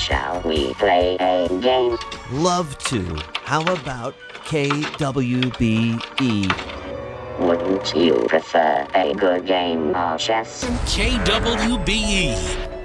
Shall we play a game? Love to. How about KWBE? Wouldn't you prefer a good game of chess? KWBE.